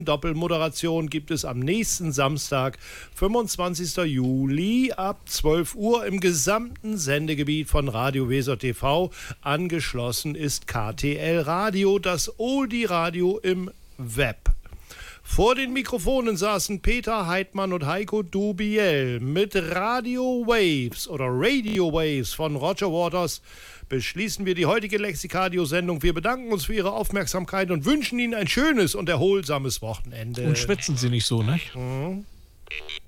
Doppelmoderation gibt es am nächsten Samstag, 25. Juli ab 12 Uhr im gesamten Sendegebiet von Radio Weser TV. Angeschlossen ist KTL Radio, das Oldie-Radio im Web. Vor den Mikrofonen saßen Peter Heidmann und Heiko Dubiel. Mit Radio Waves oder Radio Waves von Roger Waters beschließen wir die heutige Lexikadio-Sendung. Wir bedanken uns für Ihre Aufmerksamkeit und wünschen Ihnen ein schönes und erholsames Wochenende. Und schwätzen Sie nicht so, ne? Mhm.